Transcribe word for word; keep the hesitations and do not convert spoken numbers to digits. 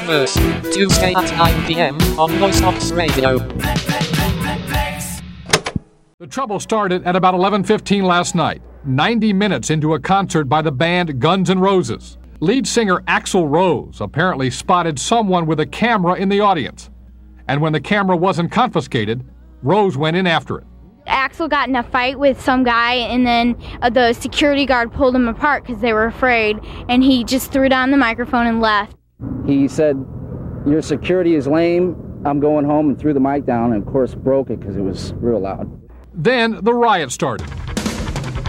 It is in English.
Universe, Tuesday at nine p.m. on Noise Ox Radio. The trouble started at about eleven fifteen last night, ninety minutes into a concert by the band Guns N' Roses. Lead singer Axl Rose apparently spotted someone with a camera in the audience. And when the camera wasn't confiscated, Rose went in after it. Axl got in a fight with some guy, and then uh, the security guard pulled him apart because they were afraid, and he just threw down the microphone and left. He said, "Your security is lame, I'm going home," and threw the mic down, and of course broke it because it was real loud. Then the riot started.